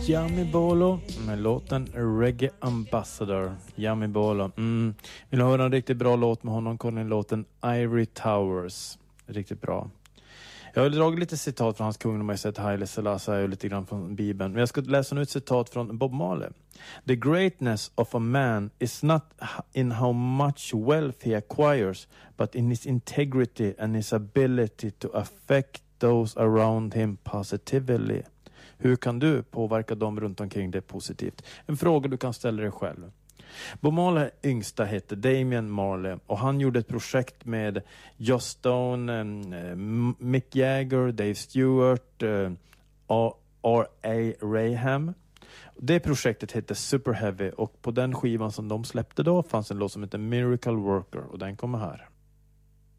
Yami Bolo med låten Reggae Ambassador. Yami Bolo. Vill du höra en riktigt bra låt med honom? Kolla in låten Ivory Towers. Riktigt bra. Jag har dragit lite citat från hans kung Majestät Haile Selassie och lite grann från Bibeln. Men jag ska läsa nu ett citat från Bob Marley. The greatness of a man is not in how much wealth he acquires, but in his integrity and his ability to affect those around him positively. Hur kan du påverka dem runt omkring dig positivt? En fråga du kan ställa dig själv. Bob Marley yngsta hette Damian Marley och han gjorde ett projekt med Joss Stone, Mick Jagger, Dave Stewart, R.A. Raham. Det projektet hette Super Heavy och på den skivan som de släppte då fanns en låt som heter Miracle Worker och den kommer här.